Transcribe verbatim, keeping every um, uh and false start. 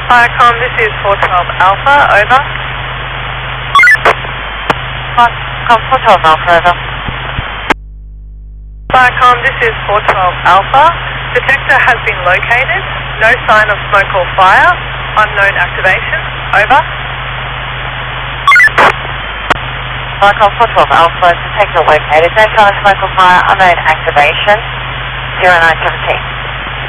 Viacom, this is four twelve Alpha, over. Viacom, four twelve Alpha, over. Viacom, this is four twelve Alpha. Detector has been located. No sign of smoke or fire. Unknown activation. Over. Viacom, four twelve Alpha. Detector located. No sign of smoke or fire. Unknown activation. zero nine seventeen.